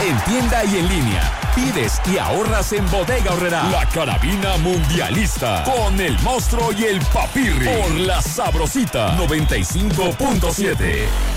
En tienda y en línea. Pides y ahorras en Bodega Aurrerá. La carabina mundialista. Con el monstruo y el papirri. Por la Sabrosita 95.7.